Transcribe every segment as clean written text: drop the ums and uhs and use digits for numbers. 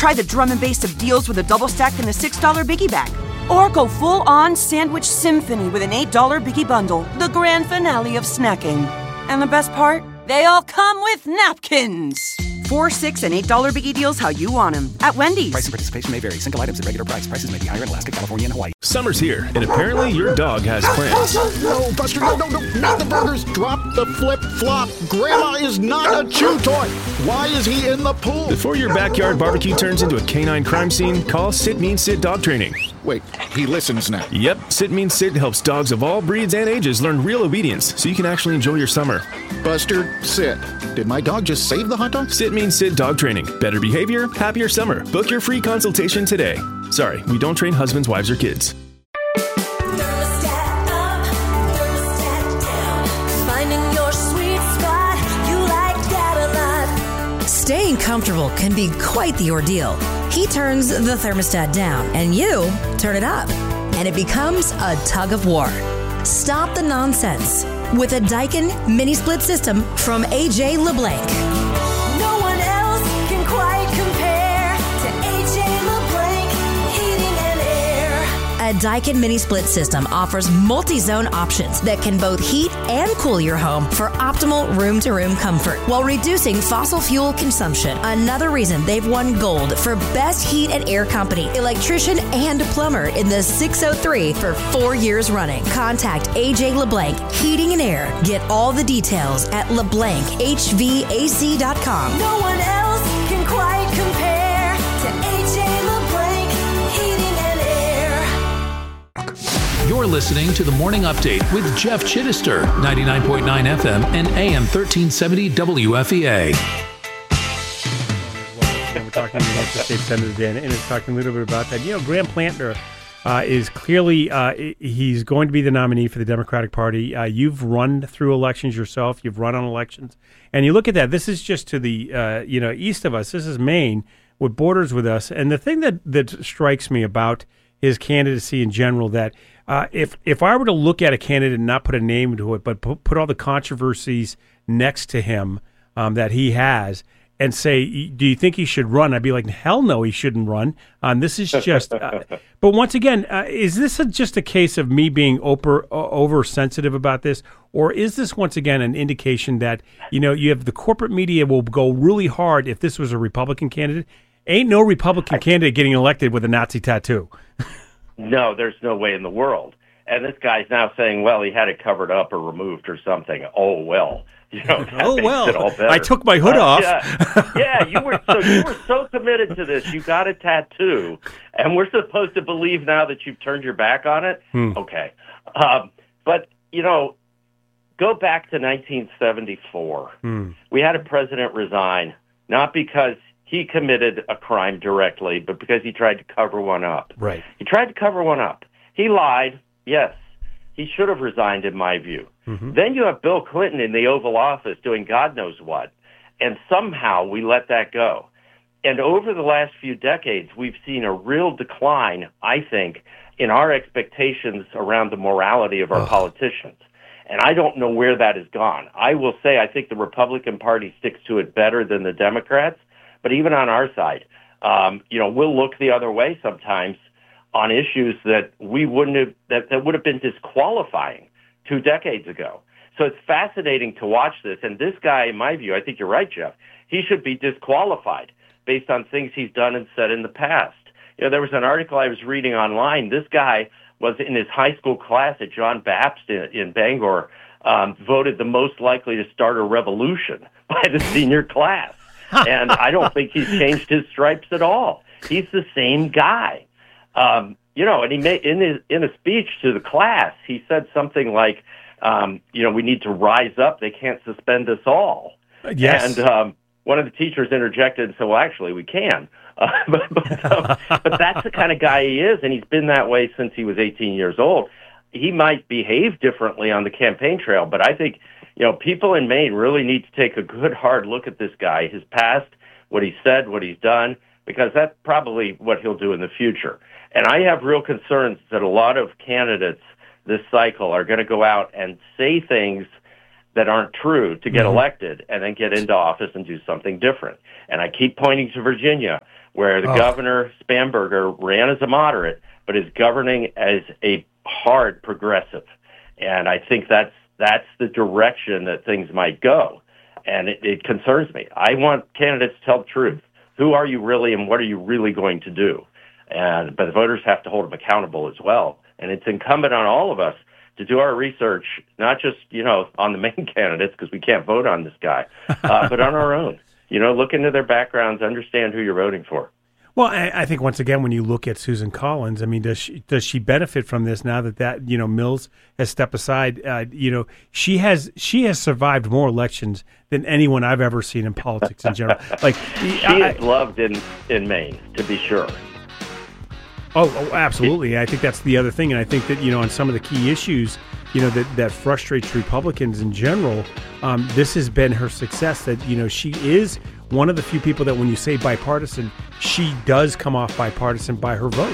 Try the drum and bass of deals with a double stack and a $6 Biggie Bag. Or go full-on sandwich symphony with an $8 Biggie Bundle, the grand finale of snacking. And the best part? They all come with napkins. 4, 6, and $8 Biggie deals how you want them at Wendy's. Price and participation may vary. Single items at regular price. Prices may be higher in Alaska, California, and Hawaii. Summer's here, and apparently your dog has plans. No, Buster, no, not the burgers. Drop the flip-flop. Grandma is not a chew toy. Why is he in the pool? Before your backyard barbecue turns into a canine crime scene, call Sit Means Sit Dog Training. Wait, he listens now. Yep, Sit Means Sit helps dogs of all breeds and ages learn real obedience so you can actually enjoy your summer. Buster, sit. Did my dog just save the hot dog? Sit Means Sit Dog Training. Better behavior, happier summer. Book your free consultation today. Sorry, we don't train husbands, wives, or kids. Thermostat up, thermostat down. Finding your sweet spot, you like that a lot. Staying comfortable can be quite the ordeal. He turns the thermostat down, and you turn it up, and it becomes a tug of war. Stop the nonsense with a Daikin mini split system from AJ LeBlanc. No one else can quite compare to AJ LeBlanc Heating and Air. A Daikin mini split system offers multi-zone options that can both heat and cool your home for optimal room-to-room comfort while reducing fossil fuel consumption. Another reason they've won gold for Best Heat and Air Company, electrician and plumber in the 603 for 4 years running. Contact AJ LeBlanc Heating and Air. Get all the details at LeBlancHVAC.com. No one else can quite compare to AJ LeBlanc Heating and Air. You're listening to the Morning Update with Jeff Chittister, 99.9 FM and AM 1370 WFEA. We're talking to the United States Senator Dan Innes, talking a little bit about that. You know, Graham Plantner is clearly, he's going to be the nominee for the Democratic Party. You've run through elections yourself. You've run on elections. And you look at that, this is just to the, east of us. This is Maine, what borders with us. And the thing that strikes me about his candidacy in general, that if I were to look at a candidate and not put a name to it, but put all the controversies next to him that he has, and say, do you think he should run? I'd be like, hell no, he shouldn't run. This is just, but once again, is this just a case of me being oversensitive about this? Or is this once again an indication that, you have the corporate media will go really hard if this was a Republican candidate? Ain't no Republican candidate getting elected with a Nazi tattoo. No, there's no way in the world. And this guy's now saying, well, he had it covered up or removed or something. Oh, well. I took my hood off. Yeah, you were so committed to this. You got a tattoo, and we're supposed to believe now that you've turned your back on it? Okay. But, go back to 1974. We had a president resign, not because he committed a crime directly, but because he tried to cover one up. Right. He tried to cover one up. He lied, yes. He should have resigned, in my view. Then you have Bill Clinton in the Oval Office doing God knows what, and somehow we let that go. And over the last few decades, we've seen a real decline, I think, in our expectations around the morality of our politicians. And I don't know where that has gone. I will say I think the Republican Party sticks to it better than the Democrats, but even on our side, we'll look the other way sometimes on issues that we wouldn't have, that would have been disqualifying 2 decades ago. So it's fascinating to watch this. And this guy, in my view, I think you're right, Jeff, he should be disqualified based on things he's done and said in the past. There was an article I was reading online. This guy was in his high school class at John Baptist in Bangor, voted the most likely to start a revolution by the senior class. And I don't think he's changed his stripes at all. He's the same guy. And he made in a speech to the class, he said something like, we need to rise up. They can't suspend us all. Yes. And one of the teachers interjected and said, well, actually, we can. But that's the kind of guy he is, and he's been that way since he was 18 years old. He might behave differently on the campaign trail, but I think, people in Maine really need to take a good, hard look at this guy, his past, what he said, what he's done, because that's probably what he'll do in the future. And I have real concerns that a lot of candidates this cycle are going to go out and say things that aren't true to get elected and then get into office and do something different. And I keep pointing to Virginia, where the governor, Spanberger, ran as a moderate, but is governing as a hard progressive. And I think that's the direction that things might go. And it concerns me. I want candidates to tell the truth. Who are you really, and what are you really going to do? But the voters have to hold them accountable as well. And it's incumbent on all of us to do our research, not just, on the main candidates, because we can't vote on this guy, but on our own. Look into their backgrounds, understand who you're voting for. Well, I think once again, when you look at Susan Collins, I mean, does she benefit from this now that Mills has stepped aside? She has survived more elections than anyone I've ever seen in politics in general. Like she is loved in Maine, to be sure. Oh, absolutely. I think that's the other thing, and I think that on some of the key issues, that frustrates Republicans in general, this has been her success. That she is one of the few people that when you say bipartisan, she does come off bipartisan by her votes.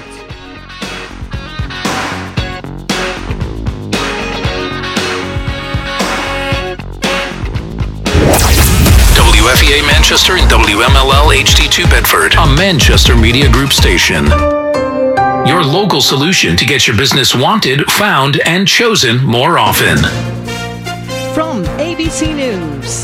WFEA Manchester and WMLL HD2 Bedford, a Manchester Media Group station. Your local solution to get your business wanted, found, and chosen more often. From ABC News,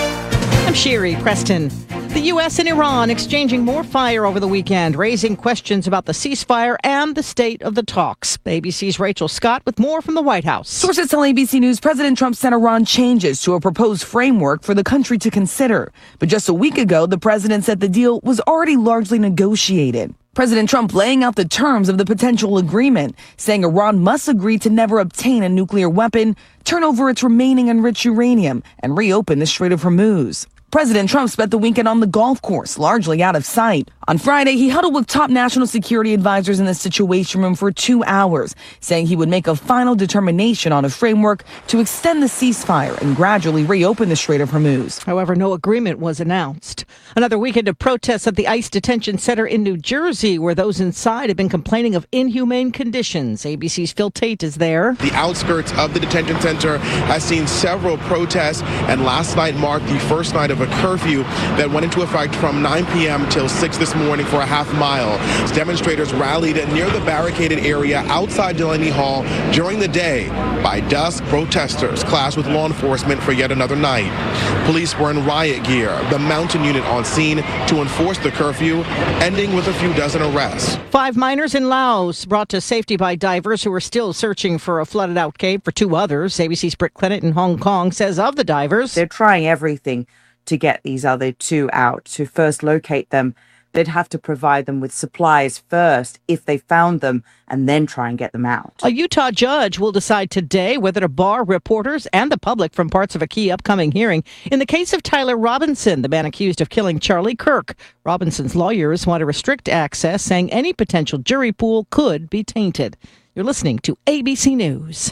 I'm Sherry Preston. The U.S. and Iran exchanging more fire over the weekend, raising questions about the ceasefire and the state of the talks. ABC's Rachel Scott with more from the White House. Sources tell ABC News President Trump sent Iran changes to a proposed framework for the country to consider. But just a week ago, the president said the deal was already largely negotiated. President Trump laying out the terms of the potential agreement, saying Iran must agree to never obtain a nuclear weapon, turn over its remaining enriched uranium, and reopen the Strait of Hormuz. President Trump spent the weekend on the golf course, largely out of sight. On Friday, he huddled with top national security advisors in the Situation Room for 2 hours, saying he would make a final determination on a framework to extend the ceasefire and gradually reopen the Strait of Hormuz. However, no agreement was announced. Another weekend of protests at the ICE detention center in New Jersey, where those inside have been complaining of inhumane conditions. ABC's Phil Tate is there. The outskirts of the detention center has seen several protests, and last night marked the first night of a curfew that went into effect from 9 p.m. till 6 this morning for a half mile. Demonstrators rallied near the barricaded area outside Delaney Hall during the day. By dusk, protesters clashed with law enforcement for yet another night. Police were in riot gear, the mountain unit on scene to enforce the curfew, ending with a few dozen arrests. 5 miners in Laos brought to safety by divers who are still searching for a flooded out cave for 2 others. ABC's Britt Clennett in Hong Kong says of the divers, they're trying everything to get these other 2 out. To first locate them, they'd have to provide them with supplies first if they found them, and then try and get them out. A Utah judge will decide today whether to bar reporters and the public from parts of a key upcoming hearing in the case of Tyler Robinson, the man accused of killing Charlie Kirk. Robinson's lawyers want to restrict access, saying any potential jury pool could be tainted. You're listening to ABC News.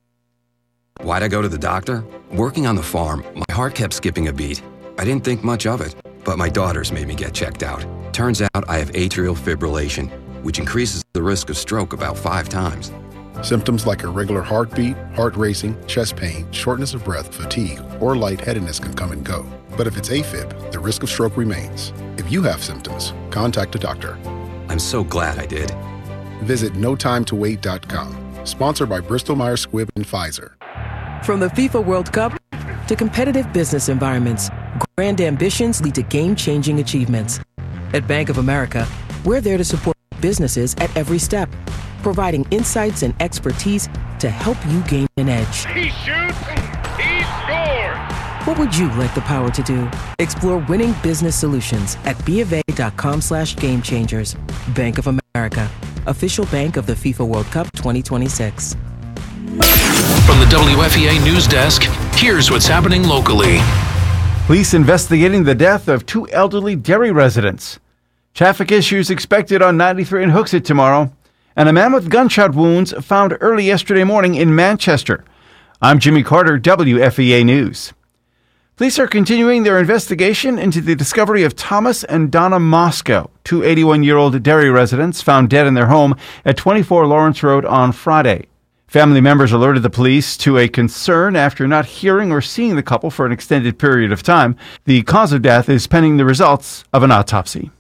Why'd I go to the doctor? Working on the farm, my heart kept skipping a beat. I didn't think much of it, but my daughters made me get checked out. Turns out I have atrial fibrillation, which increases the risk of stroke about 5 times. Symptoms like irregular heartbeat, heart racing, chest pain, shortness of breath, fatigue, or lightheadedness can come and go. But if it's AFib, the risk of stroke remains. If you have symptoms, contact a doctor. I'm so glad I did. Visit notimetowait.com. Sponsored by Bristol-Myers Squibb and Pfizer. From the FIFA World Cup to competitive business environments, grand ambitions lead to game-changing achievements. At Bank of America, we're there to support businesses at every step, providing insights and expertise to help you gain an edge. He shoots, he scores! What would you like the power to do? Explore winning business solutions at BofA.com/gamechangers. Bank of America, official bank of the FIFA World Cup 2026. From the WFEA News Desk, here's what's happening locally. Police investigating the death of 2 elderly Derry residents. Traffic issues expected on 93 in Hooksett tomorrow. And a man with gunshot wounds found early yesterday morning in Manchester. I'm Jimmy Carter, WFEA News. Police are continuing their investigation into the discovery of Thomas and Donna Moscow, 2 81-year-old Derry residents found dead in their home at 24 Lawrence Road on Friday. Family members alerted the police to a concern after not hearing or seeing the couple for an extended period of time. The cause of death is pending the results of an autopsy.